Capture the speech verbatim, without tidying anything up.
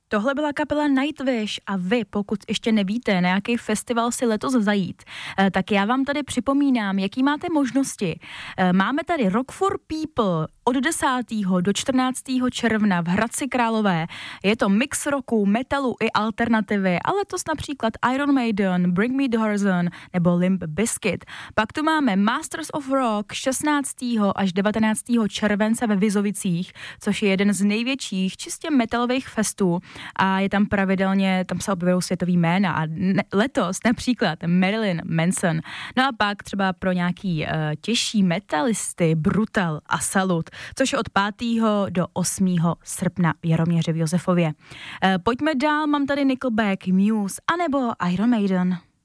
Tohle byla kapela Nightwish a vy, pokud ještě nevíte, na jaký festival si letos zajít, tak já vám tady připomínám, jaký máte možnosti. Máme tady Rock for People od desátého do čtrnáctého června v Hradci Králové. Je to mix rocku, metalu i alternativy, ale letos například Iron Maiden, Bring Me the Horizon nebo Limp Bizkit. Pak tu máme Masters of Rock šestnáctého až devatenáctého července ve Vizovicích, což je jeden z největších čistě metalových festů a je tam pravidelně, tam se objevují světový jména a ne, letos například Marilyn Manson. No a pak třeba pro nějaký uh, těžší metalisty Brutal a Salut, což je od pátého do osmého srpna v Jaroměři v Josefově. Uh, pojďme dál, mám tady Nickelback, Muse anebo Iron Maiden.